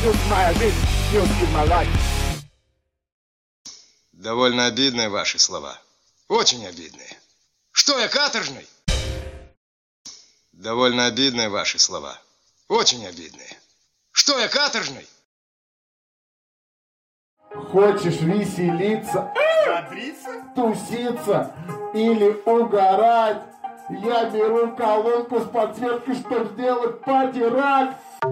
Just моя жизнь, just my life. Довольно обидные ваши слова. Очень обидные. Что я, каторжный? Довольно обидные ваши слова. Очень обидные. Что я, каторжный? Хочешь веселиться, туситься или угорать? Я беру колонку с подсветкой, чтобы сделать пати-рак.